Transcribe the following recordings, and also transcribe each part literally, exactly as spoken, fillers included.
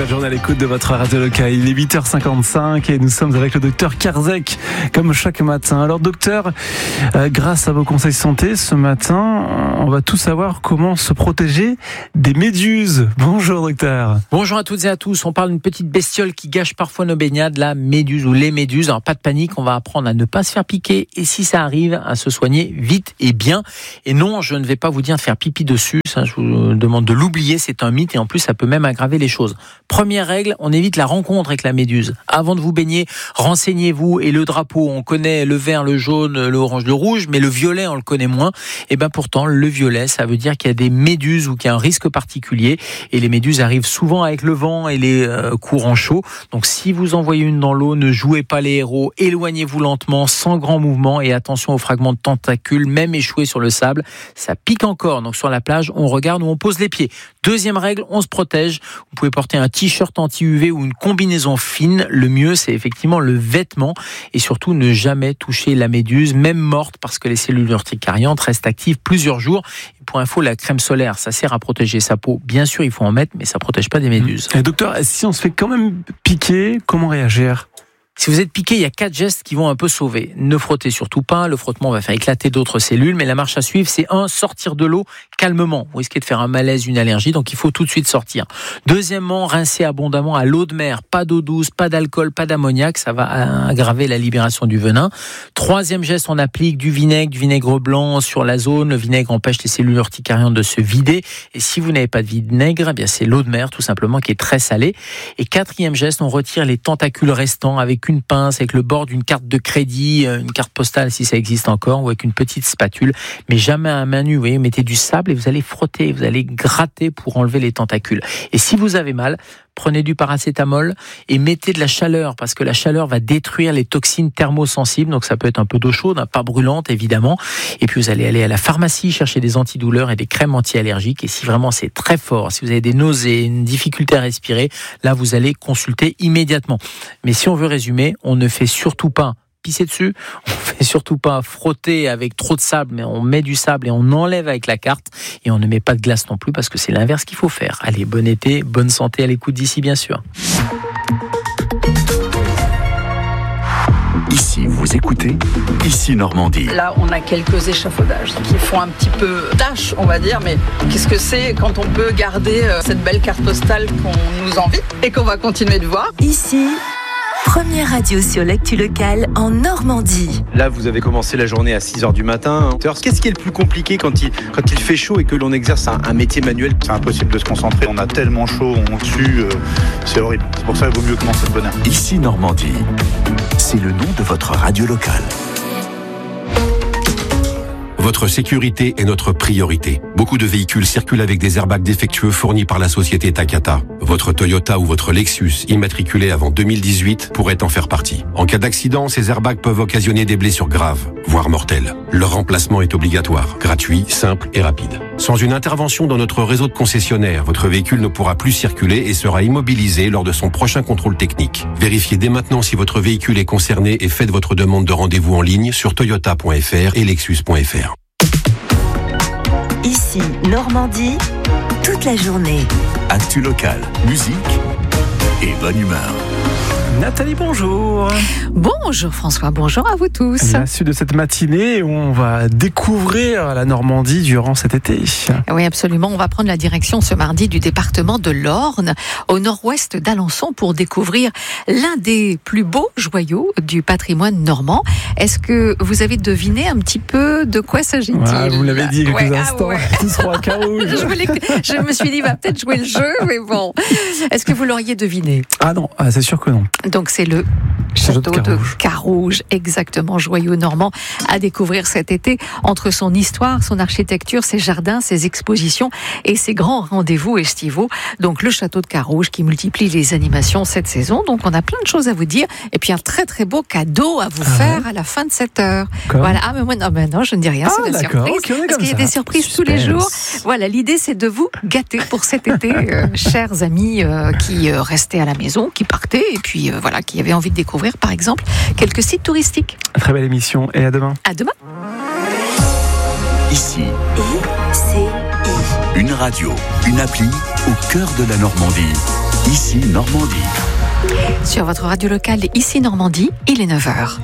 belle journée à l'écoute de votre radio locale. Il est huit heures cinquante-cinq et nous sommes avec le docteur Karzek, comme chaque matin. Alors docteur, euh, grâce à vos conseils santé, ce matin, on va tout savoir comment se protéger des méduses. Bonjour docteur. Bonjour à toutes et à tous. On parle d'une petite bestiole qui gâche parfois nos baignades, la méduse ou les méduses. Alors pas de panique, on va apprendre à ne pas se faire piquer et si ça arrive, à se soigner vite et bien. Et non, je ne vais pas vous dire de faire pipi dessus, ça je vous demande de l'oublier, c'est un mythe et en plus ça peut même aggraver les choses. Première règle, on évite la rencontre avec la méduse. Avant de vous baigner, renseignez-vous. Et le drapeau, on connaît le vert, le jaune, le orange, le rouge, mais le violet, on le connaît moins. Et bien pourtant, le violet, ça veut dire qu'il y a des méduses ou qu'il y a un risque particulier. Et les méduses arrivent souvent avec le vent et les euh, courants chauds. Donc si vous en voyez une dans l'eau, ne jouez pas les héros. Éloignez-vous lentement, sans grand mouvement. Et attention aux fragments de tentacules, même échoués sur le sable. Ça pique encore. Donc sur la plage, on regarde où on pose les pieds. Deuxième règle, on se protège. Vous pouvez porter un t-shirt anti-U V ou une combinaison fine. Le mieux, c'est effectivement le vêtement. Et surtout, ne jamais toucher la méduse, même morte, parce que les cellules urticariantes restent actives plusieurs jours. Et pour info, la crème solaire, ça sert à protéger sa peau. Bien sûr, il faut en mettre, mais ça ne protège pas des méduses. Et docteur, si on se fait quand même piquer, comment réagir ? Si vous êtes piqué, il y a quatre gestes qui vont un peu sauver. Ne frottez surtout pas, le frottement va faire éclater d'autres cellules, mais la marche à suivre, c'est un, sortir de l'eau calmement. Vous risquez de faire un malaise, une allergie, donc il faut tout de suite sortir. Deuxièmement, rincer abondamment à l'eau de mer. Pas d'eau douce, pas d'alcool, pas d'ammoniac, ça va aggraver la libération du venin. Troisième geste, on applique du vinaigre, du vinaigre blanc sur la zone. Le vinaigre empêche les cellules urticariantes de se vider. Et si vous n'avez pas de vinaigre, eh bien c'est l'eau de mer, tout simplement, qui est très salée. Et quatrième geste, on retire les tentacules restants avec une pince, avec le bord d'une carte de crédit, une carte postale si ça existe encore, ou avec une petite spatule, mais jamais à main nue. Vous voyez, mettez du sable et vous allez frotter, vous allez gratter pour enlever les tentacules. Et si vous avez mal, prenez du paracétamol et mettez de la chaleur, parce que la chaleur va détruire les toxines thermosensibles, donc ça peut être un peu d'eau chaude, pas brûlante évidemment. Et puis vous allez aller à la pharmacie chercher des antidouleurs et des crèmes anti-allergiques. Et si vraiment c'est très fort, si vous avez des nausées, une difficulté à respirer, là vous allez consulter immédiatement. Mais si on veut résumer, on ne fait surtout pas pisser dessus, on fait surtout pas frotter avec trop de sable, mais on met du sable et on enlève avec la carte, et on ne met pas de glace non plus, parce que c'est l'inverse qu'il faut faire. Allez, bon été, bonne santé à l'écoute d'ici bien sûr. Ici, vous écoutez, ici Normandie. Là, on a quelques échafaudages qui font un petit peu tâche, on va dire, mais qu'est-ce que c'est quand on peut garder cette belle carte postale qu'on nous envie et qu'on va continuer de voir. Ici, première radio sur l'actu locale en Normandie. Là, vous avez commencé la journée à six heures du matin. Qu'est-ce qui est le plus compliqué quand il, quand il fait chaud et que l'on exerce un, un métier manuel ? C'est impossible de se concentrer. On a tellement chaud, on tue, euh, c'est horrible. C'est pour ça qu'il vaut mieux commencer de bonne heure. Ici Normandie, c'est le nom de votre radio locale. Votre sécurité est notre priorité. Beaucoup de véhicules circulent avec des airbags défectueux fournis par la société Takata. Votre Toyota ou votre Lexus, immatriculé avant deux mille dix-huit, pourrait en faire partie. En cas d'accident, ces airbags peuvent occasionner des blessures graves, voire mortelles. Leur remplacement est obligatoire, gratuit, simple et rapide. Sans une intervention dans notre réseau de concessionnaires, votre véhicule ne pourra plus circuler et sera immobilisé lors de son prochain contrôle technique. Vérifiez dès maintenant si votre véhicule est concerné et faites votre demande de rendez-vous en ligne sur toyota point f r et lexus point f r. Ici, Normandie, toute la journée. Actu locale, musique et bonne humeur. Nathalie, bonjour. Bonjour François, bonjour à vous tous. La suite de cette matinée où on va découvrir la Normandie durant cet été. Oui, absolument. On va prendre la direction ce mardi du département de l'Orne, au nord-ouest d'Alençon, pour découvrir l'un des plus beaux joyaux du patrimoine normand. Est-ce que vous avez deviné un petit peu de quoi s'agit-il ? Ouais, vous l'avez dit il y a quelques ouais, instants, ah ouais. Tout sera à Carouge. je, voulais, je me suis dit, il va peut-être jouer le jeu, mais bon. Est-ce que vous l'auriez deviné ? Ah non, ah, c'est sûr que non. Donc c'est le château de Carouge. de Carouge, exactement, joyau normand à découvrir cet été, entre son histoire, son architecture, ses jardins, ses expositions et ses grands rendez-vous estivaux. Donc le château de Carouge qui multiplie les animations cette saison. Donc on a plein de choses à vous dire et puis un très très beau cadeau à vous ah faire ouais. à la fin de cette heure. Comme voilà. Ah mais moi non, mais non, je ne dis rien, ah, c'est la surprise. Okay, parce qu'il y a des surprises Suspense. tous les jours. Voilà, l'idée c'est de vous gâter pour cet été, euh, chers amis euh, qui euh, restaient à la maison, qui partaient et puis euh, voilà, qui avaient envie de découvrir par exemple quelques sites touristiques. Très belle émission et à demain. À demain. Ici, I C I. une radio, une appli au cœur de la Normandie. Ici Normandie. Sur votre radio locale Ici Normandie, il est neuf heures.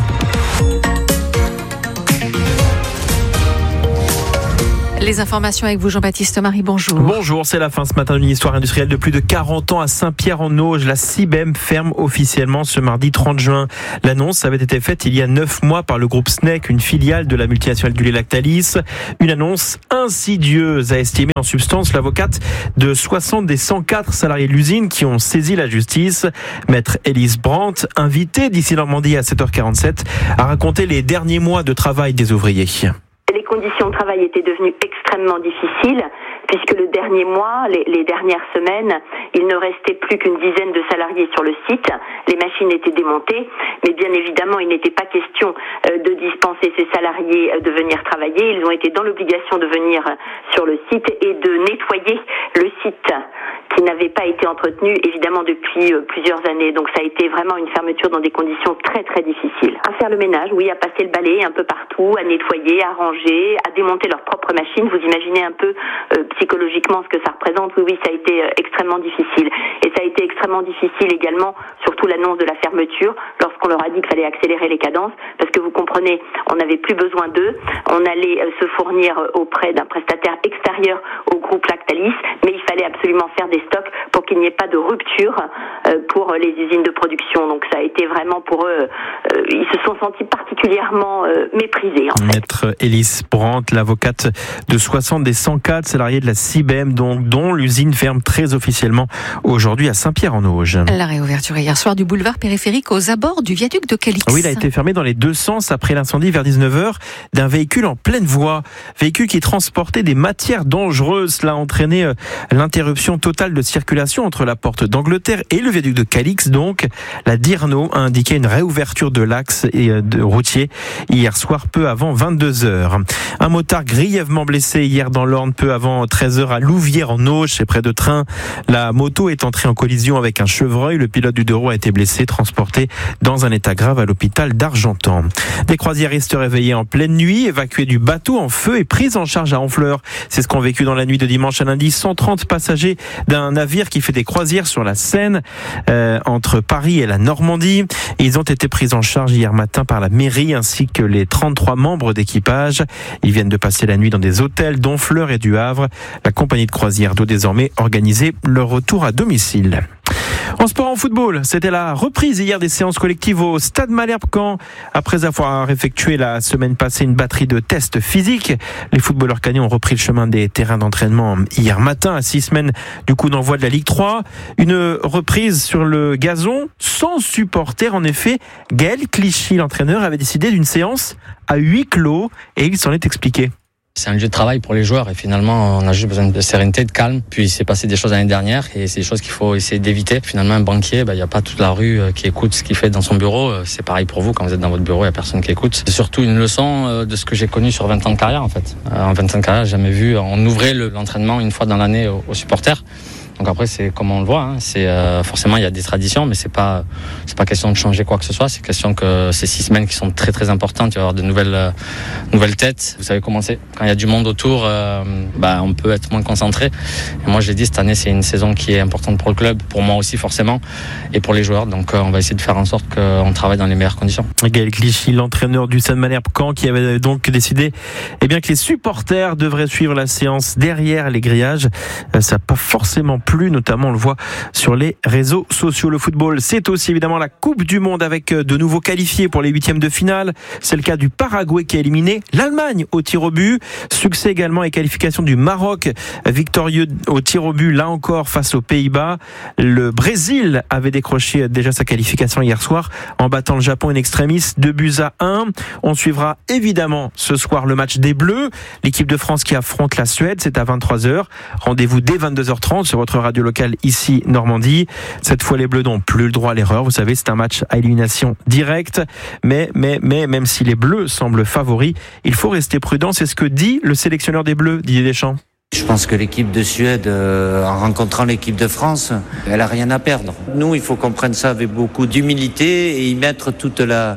Les informations avec vous, Jean-Baptiste Marie, bonjour. Bonjour, c'est la fin ce matin d'une histoire industrielle de plus de quarante ans à Saint-Pierre-en-Auge. La Cibem ferme officiellement ce mardi trente juin. L'annonce avait été faite il y a neuf mois par le groupe S N E C, une filiale de la multinationale du lait Lactalis. Une annonce insidieuse, a estimé en substance l'avocate de soixante des cent quatre salariés de l'usine qui ont saisi la justice. Maître Élise Brandt, invitée d'Ici Normandie à sept heures quarante-sept, a raconté les derniers mois de travail des ouvriers. Les conditions de travail étaient devenues extrêmement difficiles puisque le dernier mois, les, les dernières semaines, il ne restait plus qu'une dizaine de salariés sur le site. Les machines étaient démontées, mais bien évidemment, il n'était pas question de dispenser ces salariés de venir travailler. Ils ont été dans l'obligation de venir sur le site et de nettoyer le site qui n'avait pas été entretenu, évidemment, depuis plusieurs années. Donc ça a été vraiment une fermeture dans des conditions très très difficiles. À faire le ménage, oui, à passer le balai un peu partout, à nettoyer, à ranger, à démonter leurs propres machines. Vous imaginez un peu euh, psychologiquement ce que ça représente. Oui, oui, ça a été euh, extrêmement difficile. Et ça a été extrêmement difficile également, surtout l'annonce de la fermeture, lorsqu'on leur a dit qu'il fallait accélérer les cadences, parce que vous comprenez, on n'avait plus besoin d'eux. On allait euh, se fournir auprès d'un prestataire extérieur au groupe Lactalis, mais il fallait absolument faire des stocks pour qu'il n'y ait pas de rupture euh, pour les usines de production. Donc ça a été vraiment pour eux, euh, ils se sont sentis particulièrement euh, méprisés. En fait. Maître Élise Brandt, l'avocate de soixante des cent quatre salariés de la Cibem, dont, dont l'usine ferme très officiellement aujourd'hui à Saint-Pierre-en-Auge. La réouverture hier soir du boulevard périphérique aux abords du viaduc de Calix. Oui, il a été fermé dans les deux sens après l'incendie vers dix-neuf heures d'un véhicule en pleine voie. Véhicule qui transportait des matières dangereuses. Cela a entraîné l'interruption totale de circulation entre la porte d'Angleterre et le viaduc de Calix. Donc, la DIRNO a indiqué une réouverture de l'axe de routier hier soir peu avant vingt-deux heures. Un motard grièvement blessé hier dans l'Orne peu avant treize heures à Louvière-en-Auge, c'est près de Train. La moto est entrée en collision avec un chevreuil. Le pilote du deux roues a été blessé, transporté dans un état grave à l'hôpital d'Argentan. Des croisiéristes réveillés en pleine nuit, évacués du bateau en feu et pris en charge à Honfleur. C'est ce qu'ont vécu dans la nuit de dimanche à lundi cent trente passagers d'un navire qui fait des croisières sur la Seine euh, entre Paris et la Normandie. Et ils ont été pris en charge hier matin par la mairie ainsi que les trente-trois membres d'équipage. Ils viennent de passer la nuit dans des hôtels d'Honfleur et du Havre. La compagnie de croisière doit désormais organiser leur retour à domicile. En sport, en football, c'était la reprise hier des séances collectives au Stade Malherbe-Caen. Après avoir effectué la semaine passée une batterie de tests physiques, les footballeurs cagnons ont repris le chemin des terrains d'entraînement hier matin, à six semaines du coup d'envoi de la Ligue trois. Une reprise sur le gazon sans supporters. En effet, Gaël Clichy, l'entraîneur, avait décidé d'une séance à huis clos et il s'en est expliqué. C'est un lieu de travail pour les joueurs et finalement on a juste besoin de sérénité, de calme. Puis il s'est passé des choses l'année dernière et c'est des choses qu'il faut essayer d'éviter. Finalement un banquier, il n'y a pas toute la rue qui écoute ce qu'il fait dans son bureau. C'est pareil pour vous, quand vous êtes dans votre bureau, il n'y a personne qui écoute. C'est surtout une leçon de ce que j'ai connu sur vingt ans de carrière en fait. En vingt ans de carrière, j'ai jamais vu, on ouvrait l'entraînement une fois dans l'année aux supporters. Donc après c'est comme on le voit, hein. c'est euh, forcément il y a des traditions, mais c'est pas c'est pas question de changer quoi que ce soit. C'est question que ces six semaines qui sont très très importantes, il va y avoir de nouvelles euh, nouvelles têtes. Vous savez comment c'est. Quand il y a du monde autour, euh, bah on peut être moins concentré. Et moi je l'ai dit, cette année c'est une saison qui est importante pour le club, pour moi aussi forcément, et pour les joueurs. Donc euh, on va essayer de faire en sorte qu'on travaille dans les meilleures conditions. Gaël Clichy, l'entraîneur du Stade Malherbe-Caen, qui avait donc décidé, eh bien que les supporters devraient suivre la séance derrière les grillages. Euh, ça n'a pas forcément plus, notamment on le voit sur les réseaux sociaux. Le football, c'est aussi évidemment la Coupe du Monde avec de nouveaux qualifiés pour les huitièmes de finale. C'est le cas du Paraguay qui a éliminé l'Allemagne au tir au but. Succès également et qualification du Maroc, victorieux au tir au but là encore face aux Pays-Bas. Le Brésil avait décroché déjà sa qualification hier soir en battant le Japon in extremis deux buts à un. On suivra évidemment ce soir le match des Bleus, l'équipe de France qui affronte la Suède, c'est à vingt-trois heures. Rendez-vous dès vingt-deux heures trente sur votre radio locale ici Normandie. Cette fois les Bleus n'ont plus le droit à l'erreur. Vous savez, c'est un match à élimination directe. Mais, mais, mais, même si les Bleus semblent favoris, il faut rester prudent. C'est ce que dit le sélectionneur des Bleus, Didier Deschamps. Je pense que l'équipe de Suède, euh, en rencontrant l'équipe de France, elle a rien à perdre. Nous, il faut qu'on prenne ça avec beaucoup d'humilité et y mettre toute la,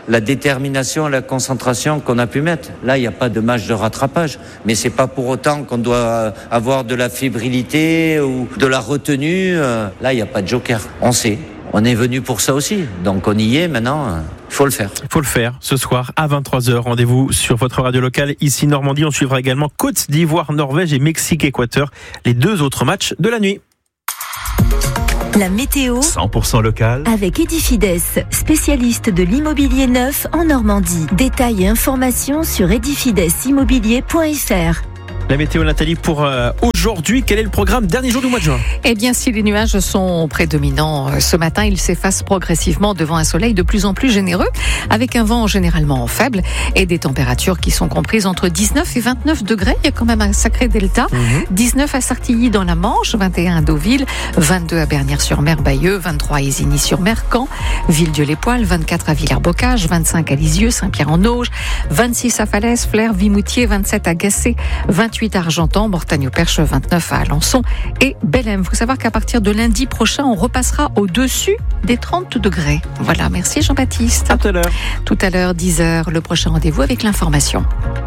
la détermination et la concentration qu'on a pu mettre. Là, il n'y a pas de match de rattrapage, mais c'est pas pour autant qu'on doit avoir de la fébrilité ou de la retenue. Là, il n'y a pas de joker. On sait. On est venu pour ça aussi. Donc on y est maintenant. Il faut le faire. Il faut le faire ce soir à vingt-trois heures. Rendez-vous sur votre radio locale ici Normandie. On suivra également Côte d'Ivoire, Norvège et Mexique, Équateur. Les deux autres matchs de la nuit. La météo cent pour cent local avec Edifides, spécialiste de l'immobilier neuf en Normandie. Détails et informations sur edifides immobilier point f r. La météo, Nathalie, pour euh, aujourd'hui, quel est le programme dernier jour du mois de juin ? Eh bien, si les nuages sont prédominants euh, ce matin, ils s'effacent progressivement devant un soleil de plus en plus généreux, avec un vent généralement faible et des températures qui sont comprises entre dix-neuf et vingt-neuf degrés. Il y a quand même un sacré delta. Mmh. dix-neuf à Sartilly dans la Manche, vingt et un à Deauville, vingt-deux à Bernières-sur-Mer, Bayeux, vingt-trois à Isigny-sur-Mer, Caen, Villedieu-les-Poils, vingt-quatre à Villers-Bocage, vingt-cinq à Lisieux, Saint-Pierre-en-Auge, vingt-six à Falaise, Flers, Vimoutier, vingt-sept à Gacé, vingt-huit à Argentan, Mortagne-au-Perche, vingt-neuf à Alençon et Bellem. Il faut savoir qu'à partir de lundi prochain, on repassera au-dessus des trente degrés. Voilà, merci Jean-Baptiste. À tout à l'heure. Tout à l'heure, dix heures, le prochain rendez-vous avec l'information.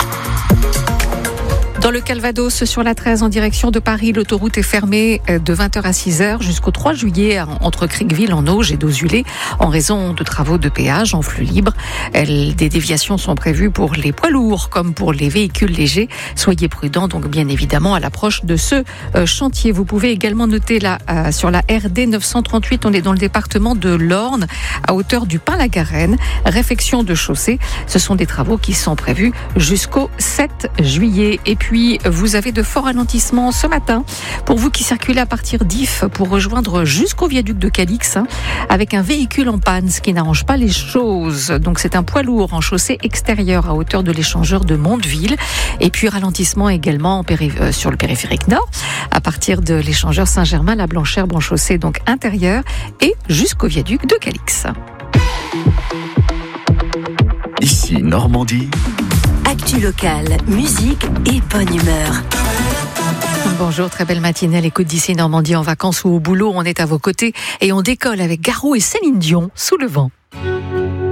Dans le Calvados, sur la treize en direction de Paris, l'autoroute est fermée de vingt heures à six heures jusqu'au trois juillet entre Criqueville en Auge et Dozulé en raison de travaux de péage en flux libre. Des déviations sont prévues pour les poids lourds comme pour les véhicules légers. Soyez prudents donc bien évidemment à l'approche de ce chantier. Vous pouvez également noter là sur la R D neuf cent trente-huit, on est dans le département de l'Orne à hauteur du Pin-la-Garenne. Réfection de chaussée. Ce sont des travaux qui sont prévus jusqu'au sept juillet. Et puis Puis, vous avez de forts ralentissements ce matin pour vous qui circulez à partir d'If pour rejoindre jusqu'au viaduc de Cadix hein, avec un véhicule en panne, ce qui n'arrange pas les choses. Donc, c'est un poids lourd en chaussée extérieure à hauteur de l'échangeur de Mondeville. Et puis, ralentissement également en péri- euh, sur le périphérique nord à partir de l'échangeur Saint-Germain, la Blanchère, en chaussée donc intérieure et jusqu'au viaduc de Cadix. Ici Normandie. Actu locale, musique et bonne humeur. Bonjour, très belle matinée à l'écoute d'ici Normandie en vacances ou au boulot. On est à vos côtés et on décolle avec Garou et Céline Dion sous le vent.